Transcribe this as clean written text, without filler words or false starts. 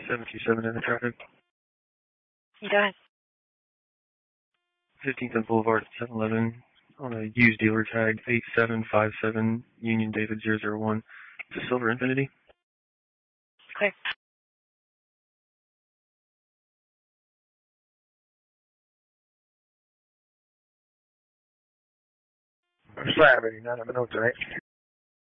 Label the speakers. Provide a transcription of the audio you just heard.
Speaker 1: 727 in the traffic.
Speaker 2: You go ahead.
Speaker 1: 15th and Boulevard at 711 on a used dealer tag 8757 Union David 001. It's a silver Infiniti.
Speaker 2: Clear.
Speaker 3: Saturday, not at Minot tonight.